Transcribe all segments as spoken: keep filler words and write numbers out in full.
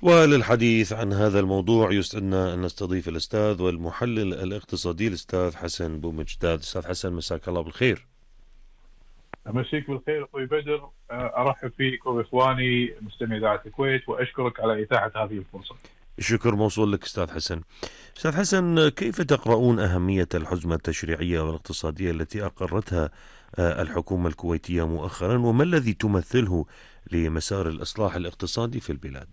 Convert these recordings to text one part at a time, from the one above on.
وللحديث عن هذا الموضوع يسعدنا أن نستضيف الأستاذ والمحلل الاقتصادي الأستاذ حسن بومجداد. أستاذ حسن، مساك الله بالخير. أمسيك بالخير أخوي بدر، أرحب فيك وبإخواني مستمعي إذاعة الكويت وأشكرك على إتاحة هذه الفرصة. الشكر موصول لك أستاذ حسن. أستاذ حسن، كيف تقرؤون أهمية الحزمة التشريعية والاقتصادية التي أقرتها آه، الحكومة الكويتية مؤخرا، وما الذي تمثله لمسار الإصلاح الاقتصادي في البلاد؟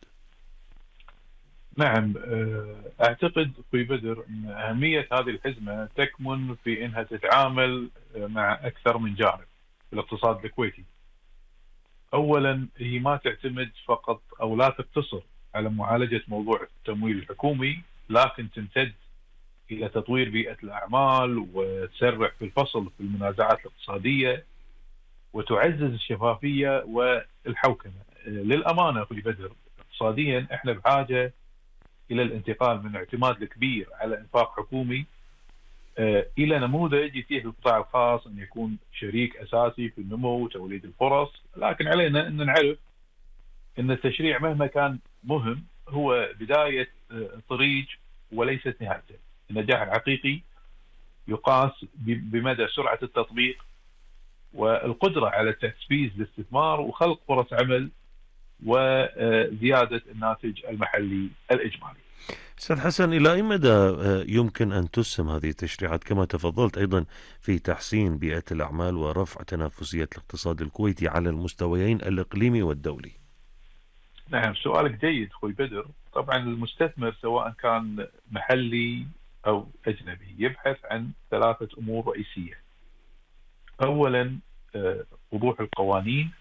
نعم، أعتقد أخوي بدر أن أهمية هذه الحزمة تكمن في أنها تتعامل مع أكثر من جانب في الاقتصاد الكويتي. أولا، هي ما تعتمد فقط أو لا تقتصر على معالجة موضوع التمويل الحكومي، لكن تمتد إلى تطوير بيئة الأعمال وتسرع في الفصل في المنازعات الاقتصادية وتعزز الشفافية والحوكمة. للأمانة أخوي بدر، اقتصاديا احنا بحاجة إلى الانتقال من الاعتماد الكبير على إنفاق حكومي إلى نموذج يتيح للقطاع الخاص أن يكون شريك أساسي في النمو وتوليد الفرص. لكن علينا أن نعرف أن التشريع مهما كان مهم هو بداية طريق وليست نهايته. النجاح الحقيقي يقاس بمدى سرعة التطبيق والقدرة على تحفيز الاستثمار وخلق فرص عمل وزيادة الناتج المحلي الإجمالي. أستاذ حسن، إلى أي مدى آه، يمكن أن تسهم هذه التشريعات كما تفضلت أيضا في تحسين بيئة الأعمال ورفع تنافسية الاقتصاد الكويتي على المستويين الإقليمي والدولي؟ نعم، سؤالك جيد أخوي بدر. طبعا المستثمر سواء كان محلي أو أجنبي يبحث عن ثلاثة أمور رئيسية. أولا، آه، وضوح القوانين.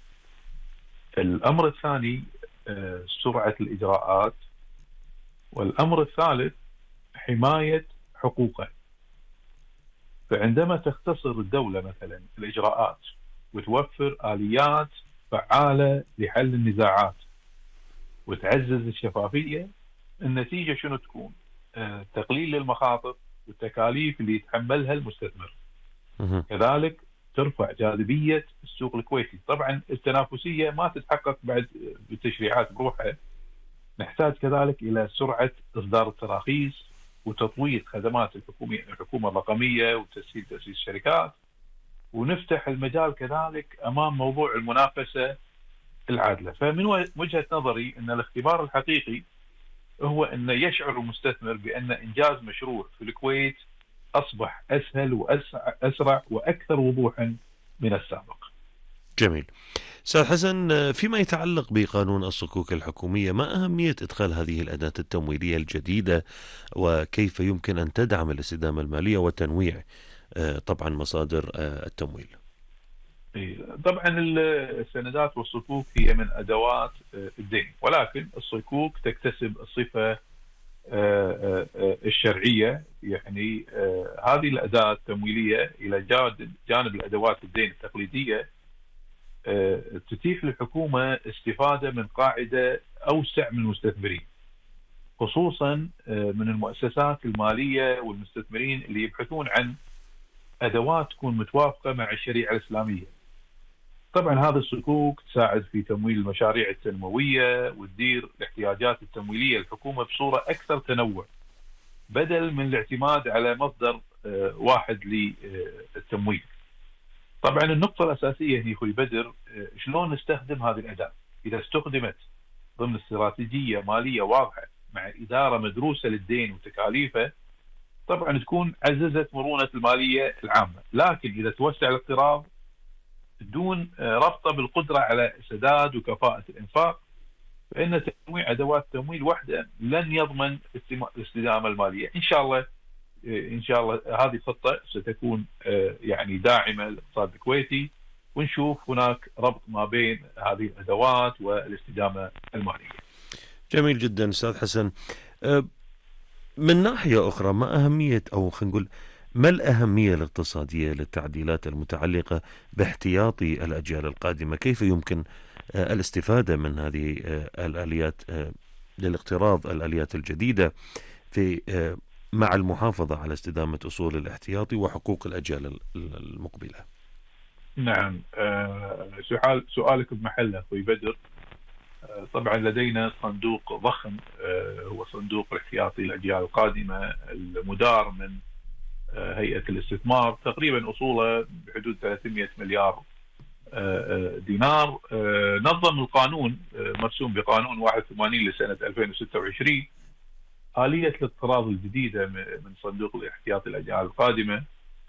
الأمر الثاني، آه، سرعة الإجراءات. والأمر الثالث، حماية حقوقه. فعندما تختصر الدولة مثلا الإجراءات وتوفر آليات فعالة لحل النزاعات وتعزز الشفافية، النتيجة شنو تكون؟ آه، تقليل للمخاطر والتكاليف اللي يتحملها المستثمر. مه. كذلك ترفع جاذبية السوق الكويتي. طبعا التنافسية ما تتحقق بعد بالتشريعات بروحها، نحتاج كذلك إلى سرعة إصدار التراخيص وتطوير خدمات الحكومية الحكومة الرقمية وتسهيل تأسيس الشركات، ونفتح المجال كذلك أمام موضوع المنافسة العادلة. فمن وجهة نظري أن الاختبار الحقيقي هو أن يشعر المستثمر بأن إنجاز مشروع في الكويت أصبح أسهل وأسرع وأكثر وضوحا من السابق. جميل. أستاذ حسن، فيما يتعلق بقانون الصكوك الحكومية، ما أهمية إدخال هذه الأداة التمويلية الجديدة، وكيف يمكن أن تدعم الاستدامة المالية وتنويع آه، طبعا مصادر آه، التمويل؟ طبعا السندات والصكوك هي من أدوات الدين، ولكن الصكوك تكتسب الصفة الشرعية. يعني هذه الأداة التمويلية إلى جانب الأدوات الدين التقليدية تتيح للحكومة استفادة من قاعدة أوسع من المستثمرين، خصوصا من المؤسسات المالية والمستثمرين اللي يبحثون عن أدوات تكون متوافقة مع الشريعة الإسلامية. طبعا هذه الصكوك تساعد في تمويل المشاريع التنموية وتدير الاحتياجات التمويلية للحكومة بصورة أكثر تنوع، بدل من الاعتماد على مصدر واحد للتمويل. طبعا النقطة الأساسية هي أخوي بدر، شلون نستخدم هذه الأداة. إذا استخدمت ضمن استراتيجية مالية واضحة مع إدارة مدروسة للدين وتكاليفه، طبعا تكون عززت مرونة المالية العامة. لكن إذا توسع الاقتراض دون ربطه بالقدرة على سداد وكفاءة الإنفاق، فإن تنويع أدوات التمويل وحده لن يضمن الاستدامة المالية. إن شاء الله إن شاء الله هذه الخطة ستكون يعني داعمة للاقتصاد الكويتي، ونشوف هناك ربط ما بين هذه الأدوات والاستدامة المالية. جميل جدا أستاذ حسن. آه، من ناحية أخرى، ما أهمية أو خلينا نقول ما الأهمية الاقتصادية للتعديلات المتعلقة باحتياطي الأجيال القادمة؟ كيف يمكن آه، الاستفادة من هذه آه، الآليات آه، للاقتراض، الآليات الجديدة في آه، مع المحافظة على استدامة أصول الاحتياطي وحقوق الأجيال المقبلة؟ نعم، سؤال سؤالك بمحله أخوي بدر. طبعا لدينا صندوق ضخم هو صندوق الاحتياطي للأجيال القادمة المدار من هيئة الاستثمار، تقريبا أصوله بحدود ثلاثمئة مليار دينار. نظم القانون مرسوم بقانون واحد وثمانين لسنة ألفين وستة وعشرين آلية الاقتراض الجديدة من صندوق الاحتياطي للأجيال القادمة.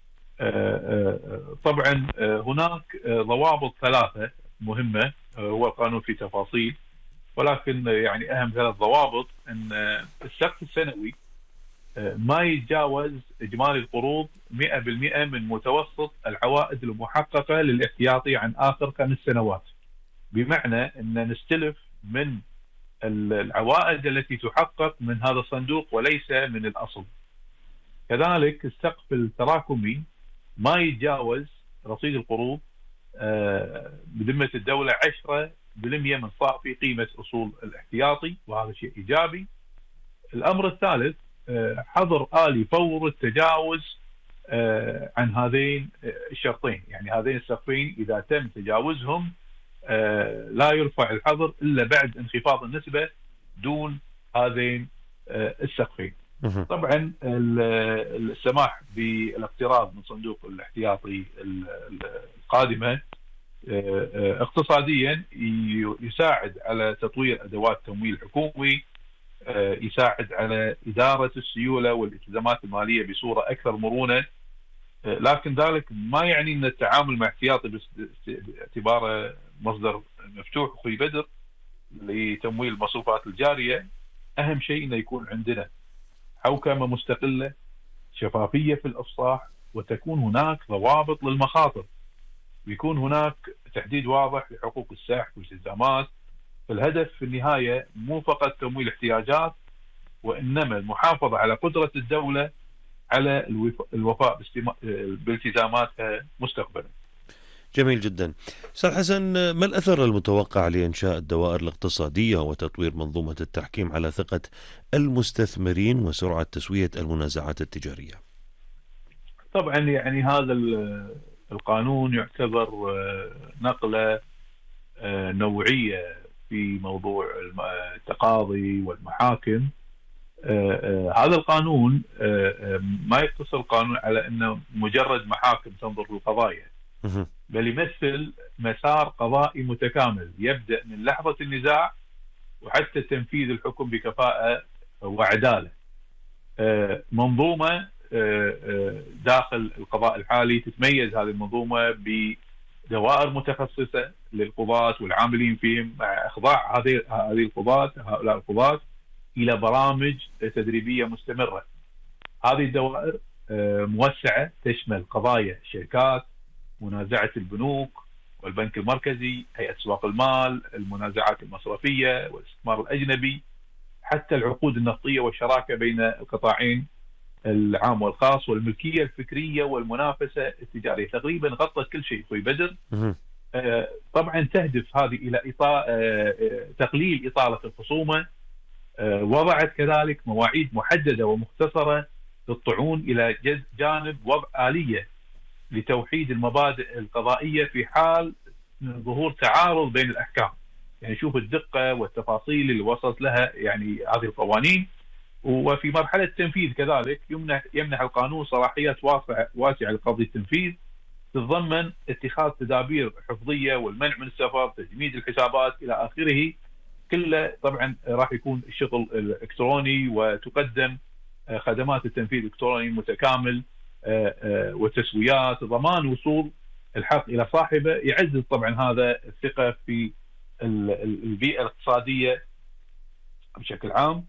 طبعا هناك ضوابط ثلاثة مهمة، هو القانون في تفاصيل، ولكن يعني أهم ثلاث ضوابط أن السقف السنوي ما يتجاوز إجمالي القروض مئة بالمئة من متوسط العوائد المحققة للاحتياطي عن آخر خمس سنوات، بمعنى أن نستلف من العوائد التي تحقق من هذا الصندوق وليس من الأصل. كذلك السقف التراكمي ما يتجاوز رصيد القروض بذمة الدولة عشرة بالمئة من صافي قيمة أصول الاحتياطي، وهذا شيء إيجابي. الأمر الثالث حظر آلي فور التجاوز عن هذين الشرطين، يعني هذين السقفين إذا تم تجاوزهم لا يرفع الحظر إلا بعد انخفاض النسبة دون هذين السقفين. طبعا السماح بالاقتراض من صندوق الاحتياطي القادمة اقتصاديا يساعد على تطوير أدوات التمويل الحكومي، يساعد على إدارة السيولة والالتزامات المالية بصورة أكثر مرونة، لكن ذلك ما يعني أن التعامل مع احتياطي باعتباره مصدر مفتوح أخوي بدر لتمويل المصروفات الجارية. أهم شيء أنه يكون عندنا حوكمة مستقلة، شفافية في الإفصاح، وتكون هناك ضوابط للمخاطر، ويكون هناك تحديد واضح لحقوق السحب والالتزامات. الهدف في النهاية مو فقط تمويل احتياجات، وإنما المحافظة على قدرة الدولة على الوفاء بالتزاماتها مستقبلا. جميل جدا. أستاذ حسن، ما الأثر المتوقع لإنشاء الدوائر الاقتصادية وتطوير منظومة التحكيم على ثقة المستثمرين وسرعة تسوية المنازعات التجارية؟ طبعا يعني هذا القانون يعتبر نقلة نوعية في موضوع التقاضي والمحاكم. هذا القانون ما يقتصر القانون على أنه مجرد محاكم تنظر في القضايا، بل يمثل مسار قضائي متكامل يبدأ من لحظة النزاع وحتى تنفيذ الحكم بكفاءة وعدالة. منظومة داخل القضاء الحالي تتميز هذه المنظومة بدوائر متخصصة للقضاة والعاملين فيهم، مع إخضاع هذه هذه القضاة هؤلاء القضاة إلى برامج تدريبية مستمرة. هذه الدوائر موسعة تشمل قضايا الشركات، منازعة البنوك والبنك المركزي، هيئة سواق المال، المنازعات المصرفية والاستثمار الأجنبي، حتى العقود النفطية والشراكة بين القطاعين العام والخاص، والملكية الفكرية والمنافسة التجارية. تقريبا غطت كل شيء أخوي بدر. طبعا تهدف هذه إلى إطالة تقليل إطالة الخصومة. وضعت كذلك مواعيد محددة ومختصرة للطعون، إلى جانب وضع آلية لتوحيد المبادئ القضائية في حال ظهور تعارض بين الأحكام. يعني شوف الدقة والتفاصيل اللي وصلت لها يعني هذه القوانين. وفي مرحلة التنفيذ كذلك يمنح يمنح القانون صلاحيات واسعة واسعة لقضي التنفيذ، تتضمن اتخاذ تدابير حفظية والمنع من السفر، تجميد الحسابات إلى آخره. كله طبعا راح يكون الشغل الإلكتروني، وتقدم خدمات التنفيذ الإلكتروني متكامل وتسويات ضمان وصول الحق إلى صاحبه. يعزز طبعا هذا الثقة في البيئة الاقتصادية بشكل عام.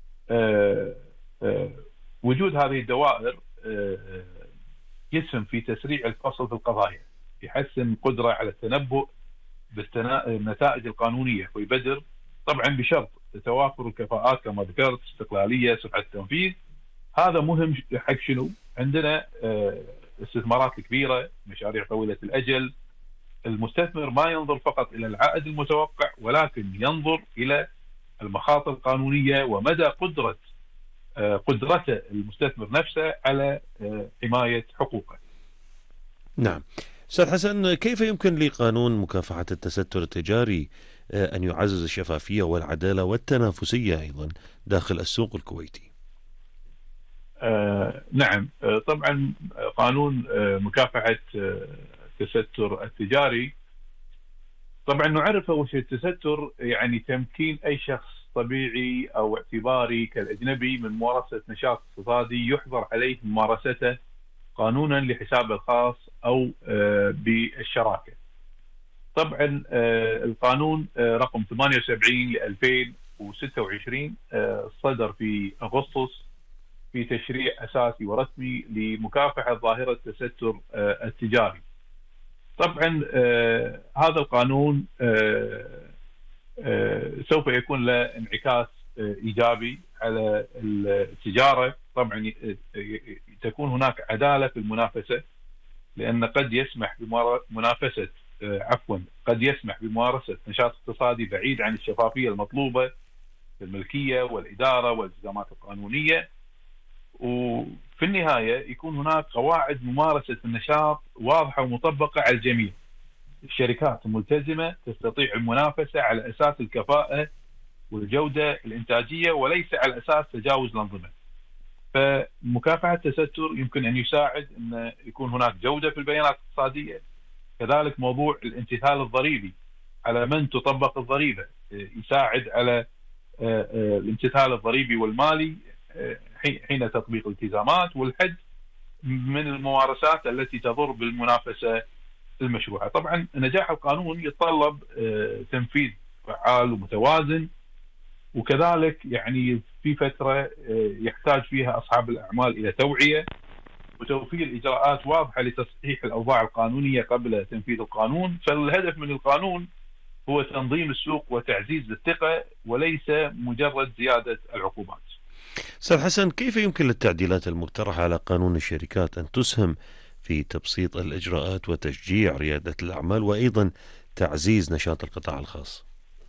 وجود هذه الدوائر يسهم في تسريع الفصل في القضايا، يحسن القدرة على التنبؤ بالنتائج القانونية ويبدر، طبعا بشرط توافر الكفاءات كما ذكرت، استقلالية، سرعة التنفيذ. هذا مهم حق شنو؟ عندنا استثمارات كبيرة، مشاريع طويلة الأجل. المستثمر ما ينظر فقط إلى العائد المتوقع، ولكن ينظر إلى المخاطر القانونية ومدى قدرة قدرته المستثمر نفسه على حماية حقوقه. نعم. أستاذ حسن، كيف يمكن لقانون مكافحة التستر التجاري أن يعزز الشفافية والعدالة والتنافسية أيضا داخل السوق الكويتي؟ آه نعم، آه طبعا قانون آه مكافحة آه التستر التجاري، طبعا نعرف أول شيء التستر يعني تمكين أي شخص طبيعي أو اعتباري كالأجنبي من ممارسة نشاط اقتصادي يحظر عليه ممارسته قانونا لحسابه الخاص أو آه بالشراكة. طبعا آه القانون آه رقم ثمانية وسبعين ل ألفين وستة وعشرين آه صدر في أغسطس في تشريع أساسي ورسمي لمكافحة ظاهرة التستر آه التجاري. طبعا آه هذا القانون آه آه سوف يكون له انعكاس آه إيجابي على التجارة. طبعا تكون هناك عدالة في المنافسة، لأن قد يسمح بمنافسة آه عفوا قد يسمح بممارسة نشاط اقتصادي بعيد عن الشفافية المطلوبة في الملكية والإدارة والالتزامات القانونية، وفي النهاية يكون هناك قواعد ممارسة النشاط واضحة ومطبقة على الجميع. الشركات الملتزمة تستطيع المنافسة على أساس الكفاءة والجودة الإنتاجية وليس على أساس تجاوز الأنظمة. فمكافحة التستر يمكن أن يساعد أن يكون هناك جودة في البيانات الاقتصادية. كذلك موضوع الامتثال الضريبي على من تطبق الضريبة يساعد على الامتثال الضريبي والمالي حين تطبيق الالتزامات والحد من الممارسات التي تضر بالمنافسة المشروعة. طبعا نجاح القانون يتطلب تنفيذ فعال ومتوازن، وكذلك يعني في فترة يحتاج فيها أصحاب الأعمال إلى توعية وتوفير إجراءات واضحة لتصحيح الأوضاع القانونية قبل تنفيذ القانون. فالهدف من القانون هو تنظيم السوق وتعزيز الثقة وليس مجرد زيادة العقوبات. أستاذ حسن، كيف يمكن للتعديلات المقترحة على قانون الشركات أن تسهم في تبسيط الإجراءات وتشجيع ريادة الأعمال وأيضا تعزيز نشاط القطاع الخاص؟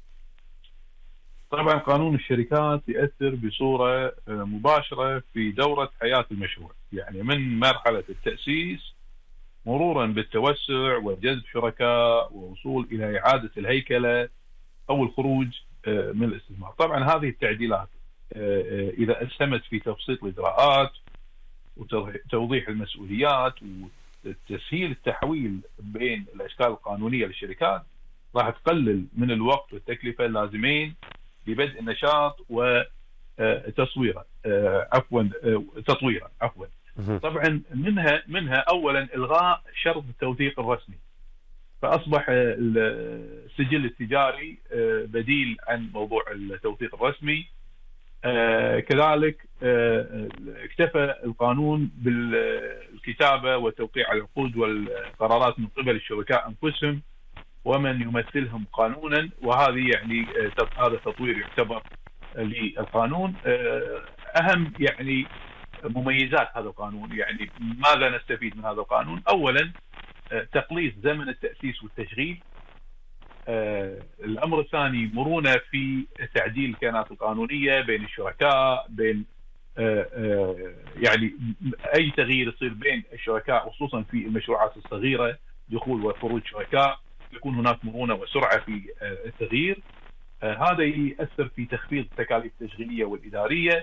طبعا قانون الشركات يأثر بصورة مباشرة في دورة حياة المشروع، يعني من مرحلة التأسيس مرورا بالتوسع وجذب شركاء ووصول إلى إعادة الهيكلة أو الخروج من الاستثمار. طبعا هذه التعديلات إذا أسهمت في تبسيط الإجراءات وتوضيح المسؤوليات وتسهيل التحويل بين الأشكال القانونية للشركات راح تقلل من الوقت والتكلفة اللازمين لبدء النشاط وتصويره عفوا تطويره عفوا طبعا منها منها أولا إلغاء شرط التوثيق الرسمي، فأصبح السجل التجاري بديل عن موضوع التوثيق الرسمي. كذلك اكتفى القانون بالكتابة وتوقيع العقود والقرارات من قبل الشركاء أنفسهم ومن يمثلهم قانونا، وهذه يعني هذا تطوير يعتبر للقانون. أهم يعني مميزات هذا القانون، يعني ماذا نستفيد من هذا القانون؟ أولا تقليص زمن التأسيس والتشغيل. آه الأمر الثاني مرونة في تعديل الكيانات القانونية بين الشركاء، بين آه آه يعني أي تغيير يصير بين الشركاء خصوصا في المشروعات الصغيرة، دخول وخروج شركاء، يكون هناك مرونة وسرعة في آه التغيير. آه هذا يأثر في تخفيض التكاليف التشغيلية والإدارية.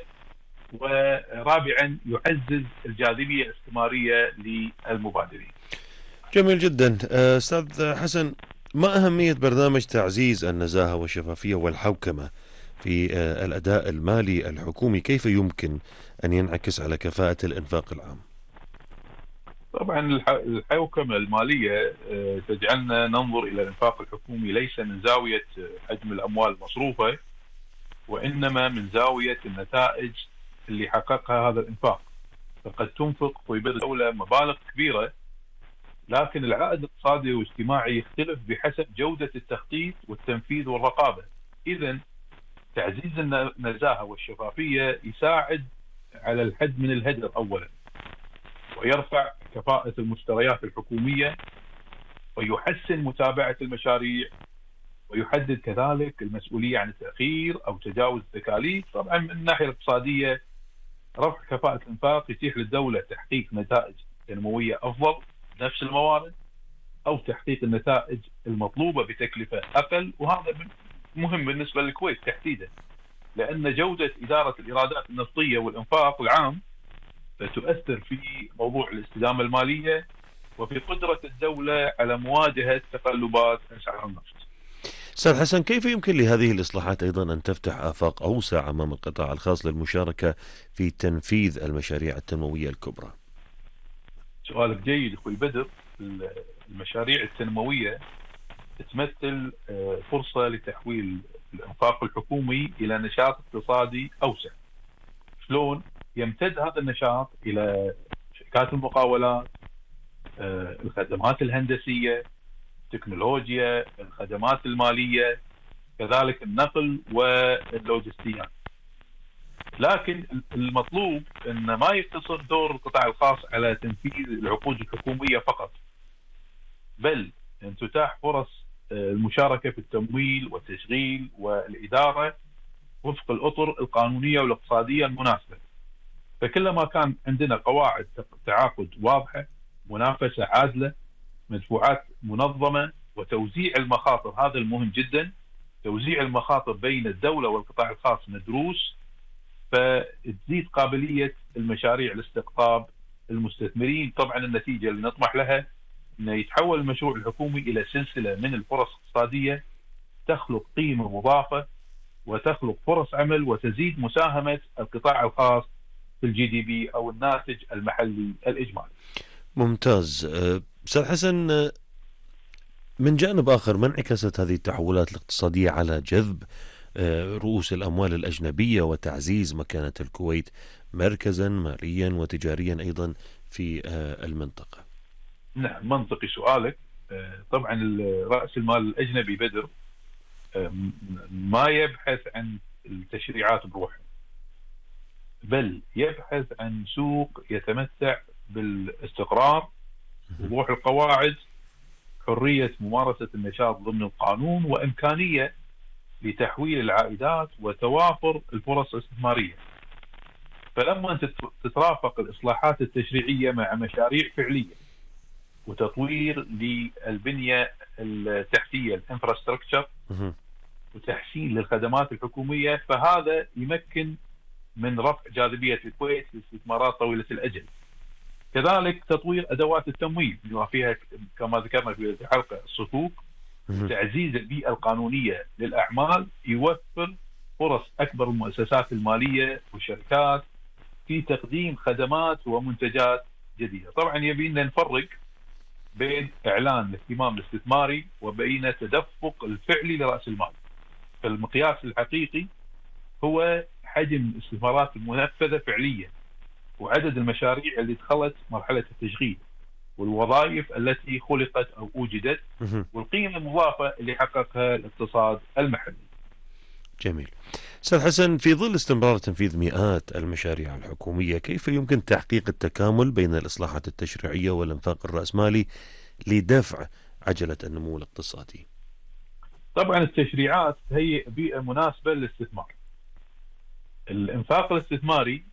ورابعا يعزز الجاذبية الاستثمارية للمبادرين. جميل جدا. أستاذ حسن، ما أهمية برنامج تعزيز النزاهة والشفافية والحوكمة في الأداء المالي الحكومي؟ كيف يمكن أن ينعكس على كفاءة الإنفاق العام؟ طبعا الحوكمة المالية تجعلنا ننظر إلى الإنفاق الحكومي ليس من زاوية حجم الأموال المصروفة، وإنما من زاوية النتائج اللي حققها هذا الإنفاق. فقد تنفق طيبة الدولة مبالغ كبيرة، لكن العائد الاقتصادي والاجتماعي يختلف بحسب جودة التخطيط والتنفيذ والرقابة. إذن تعزيز النزاهة والشفافية يساعد على الحد من الهدر أولا، ويرفع كفاءة المشتريات الحكومية، ويحسن متابعة المشاريع، ويحدد كذلك المسؤولية عن التأخير أو تجاوز التكاليف. طبعا من الناحية الاقتصادية رفع كفاءة الإنفاق يتيح للدولة تحقيق نتائج تنموية أفضل نفس الموارد، أو تحقيق النتائج المطلوبة بتكلفة أقل، وهذا مهم بالنسبة للكويت تحديدا، لأن جودة إدارة الإيرادات النفطية والإنفاق العام تؤثر في موضوع الاستدامة المالية وفي قدرة الدولة على مواجهة تقلبات أسعار النفط. أستاذ حسن، كيف يمكن لهذه الإصلاحات أيضا أن تفتح آفاق أوسع أمام القطاع الخاص للمشاركة في تنفيذ المشاريع التنموية الكبرى؟ سؤالك جيد أخوي بدر. المشاريع التنموية تمثل فرصة لتحويل الإنفاق الحكومي إلى نشاط اقتصادي أوسع. شلون؟ يمتد هذا النشاط إلى شركات المقاولات، الخدمات الهندسية، التكنولوجيا، الخدمات المالية، كذلك النقل واللوجستيات. لكن المطلوب أن ما يقتصر دور القطاع الخاص على تنفيذ العقود الحكومية فقط، بل أن تتاح فرص المشاركة في التمويل والتشغيل والإدارة وفق الأطر القانونية والاقتصادية المناسبة. فكلما كان عندنا قواعد تعاقد واضحة، منافسة عادلة، مدفوعات منظمة، وتوزيع المخاطر، هذا المهم جدا، توزيع المخاطر بين الدولة والقطاع الخاص مدروس، فتزيد قابلية المشاريع لاستقطاب المستثمرين. طبعا النتيجة اللي نطمح لها أن يتحول المشروع الحكومي إلى سلسلة من الفرص الاقتصادية تخلق قيمة مضافة وتخلق فرص عمل وتزيد مساهمة القطاع الخاص في الجي دي بي أو الناتج المحلي الإجمالي. ممتاز. أستاذ حسن، من جانب آخر، ما انعكست هذه التحولات الاقتصادية على جذب رؤوس الأموال الأجنبية وتعزيز مكانة الكويت مركزا ماليا وتجاريا أيضا في المنطقة؟ نعم، منطقي سؤالك. طبعا رأس المال الأجنبي بدر ما يبحث عن التشريعات بروحه، بل يبحث عن سوق يتمتع بالاستقرار، وضوح القواعد، حرية ممارسة النشاط ضمن القانون، وإمكانية لتحويل العائدات وتوافر الفرص الاستثمارية. فلما تترافق الإصلاحات التشريعية مع مشاريع فعلية وتطوير للبنية التحتية الانفراستراكشر وتحسين للخدمات الحكومية، فهذا يمكن من رفع جاذبية الكويت لاستثمارات طويلة الأجل. كذلك تطوير أدوات التمويل بما فيها كما ذكرنا في الحلقة الصكوك، تعزيز البيئة القانونية للأعمال، يوفر فرص أكبر المؤسسات المالية والشركات في تقديم خدمات ومنتجات جديدة. طبعا يبينا نفرق بين إعلان الاهتمام الاستثماري وبين تدفق الفعلي لرأس المال. فالمقياس الحقيقي هو حجم الاستثمارات المنفذة فعليا، وعدد المشاريع اللي دخلت مرحلة التشغيل، والوظائف التي خلقت أو وجدت، والقيمة المضافة اللي حققها الاقتصاد المحلي. جميل. أستاذ حسن، في ظل استمرار تنفيذ مئات المشاريع الحكومية، كيف يمكن تحقيق التكامل بين الإصلاحات التشريعية والإنفاق الرأسمالي لدفع عجلة النمو الاقتصادي؟ طبعا التشريعات هي بيئة مناسبة للاستثمار. الإنفاق الاستثماري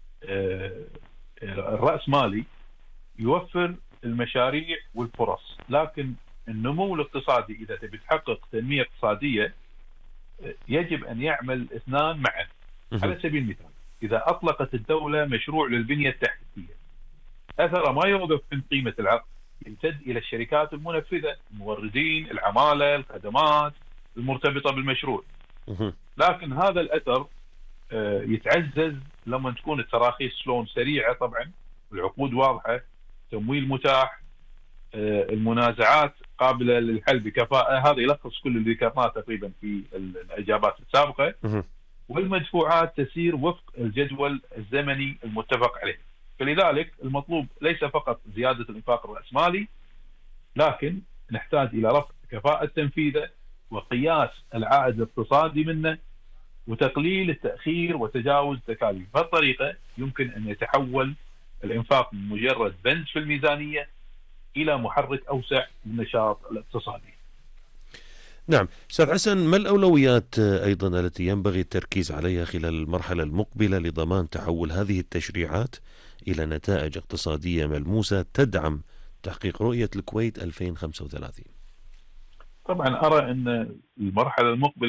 الرأسمالي يوفر المشاريع والفرص، لكن النمو الاقتصادي إذا تبي تحقق تنمية اقتصادية يجب أن يعمل الاثنان معا. على سبيل المثال، إذا أطلقت الدولة مشروع للبنية التحتية، أثر ما يوقف من قيمة العقد يمتد إلى الشركات المنفذة، الموردين، العمالة، الخدمات المرتبطة بالمشروع. لكن هذا الأثر يتعزز لما تكون التراخيص شلون سريعة، طبعا العقود واضحة، تمويل متاح، المنازعات قابلة للحل بكفاءة. هذا يلخص كل اللي ذكرناه تقريبا في الإجابات السابقة. والمدفوعات تسير وفق الجدول الزمني المتفق عليه. فلذلك المطلوب ليس فقط زيادة الإنفاق الرأسمالي، لكن نحتاج إلى رفع كفاءة تنفيذه وقياس العائد الاقتصادي منه وتقليل التأخير وتجاوز التكاليف. بهالطريقة يمكن أن يتحول الإنفاق من مجرد بند في الميزانية إلى محرك أوسع للنشاط الاقتصادي. نعم. أستاذ حسن، ما الأولويات أيضا التي ينبغي التركيز عليها خلال المرحلة المقبلة لضمان تحول هذه التشريعات إلى نتائج اقتصادية ملموسة تدعم تحقيق رؤية الكويت ألفين وخمسة وثلاثين؟ طبعا أرى أن المرحلة المقبلة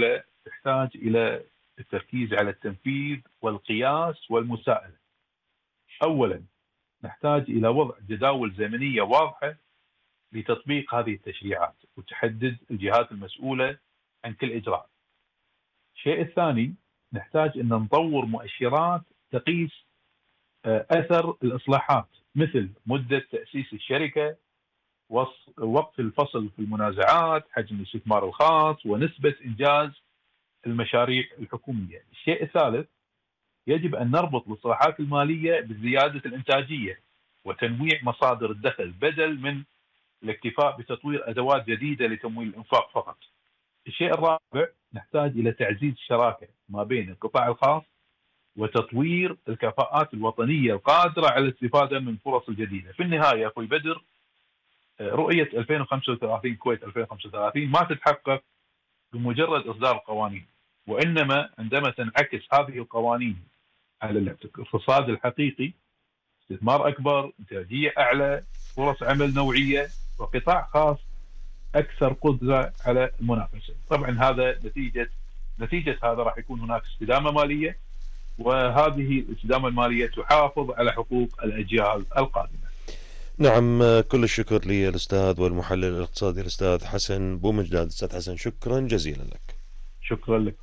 تحتاج إلى التركيز على التنفيذ والقياس والمساءلة. أولا نحتاج إلى وضع جداول زمنية واضحة لتطبيق هذه التشريعات وتحدد الجهات المسؤولة عن كل إجراء. الشيء الثاني نحتاج أن نطور مؤشرات تقيس أثر الإصلاحات، مثل مدة تأسيس الشركة، وقف الفصل في المنازعات، حجم الاستثمار الخاص، ونسبة إنجاز المشاريع الحكومية. الشيء الثالث يجب أن نربط الإصلاحات المالية بزيادة الإنتاجية وتنويع مصادر الدخل بدل من الاكتفاء بتطوير أدوات جديدة لتمويل الإنفاق فقط. الشيء الرابع نحتاج إلى تعزيز الشراكة ما بين القطاع الخاص وتطوير الكفاءات الوطنية القادرة على الاستفادة من الفرص الجديدة. في النهاية أخوي بدر، رؤية ألفين وخمسة وثلاثين كويت ألفين وخمسة وثلاثين ما تتحقق بمجرد إصدار القوانين، وإنما عندما تنعكس هذه القوانين على الاقتصاد الحقيقي، استثمار أكبر، إنتاجية أعلى، فرص عمل نوعية، وقطاع خاص أكثر قدرة على المنافسة. طبعا هذا نتيجة نتيجة هذا راح يكون هناك استدامة مالية، وهذه الاستدامة المالية تحافظ على حقوق الأجيال القادمة. نعم، كل الشكر للأستاذ والمحلل الاقتصادي الأستاذ حسن بومجداد. أستاذ حسن شكرا جزيلا لك. شكرا لك.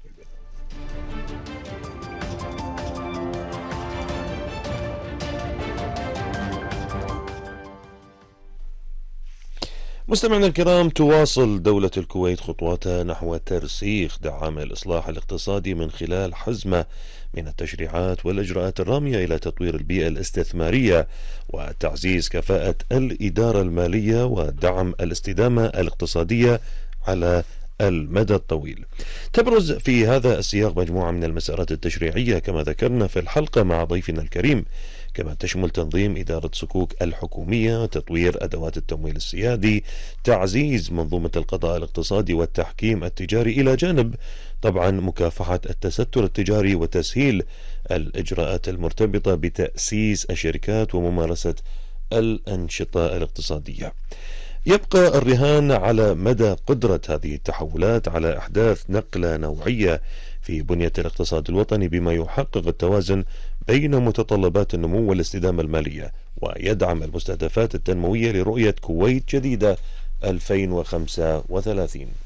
مستمعينا الكرام، تواصل دولة الكويت خطواتها نحو ترسيخ دعم الإصلاح الاقتصادي من خلال حزمة من التشريعات والإجراءات الرامية إلى تطوير البيئة الاستثمارية وتعزيز كفاءة الإدارة المالية ودعم الاستدامة الاقتصادية على المدى الطويل. تبرز في هذا السياق مجموعة من المسارات التشريعية كما ذكرنا في الحلقة مع ضيفنا الكريم، كما تشمل تنظيم إدارة صكوك الحكومية، تطوير أدوات التمويل السيادي، تعزيز منظومة القضاء الاقتصادي والتحكيم التجاري، إلى جانب طبعا مكافحة التستر التجاري وتسهيل الإجراءات المرتبطة بتأسيس الشركات وممارسة الأنشطة الاقتصادية. يبقى الرهان على مدى قدرة هذه التحولات على إحداث نقلة نوعية في بنية الاقتصاد الوطني بما يحقق التوازن بين متطلبات النمو والاستدامة المالية ويدعم المستهدفات التنموية لرؤية كويت جديدة ألفين وخمسة وثلاثين.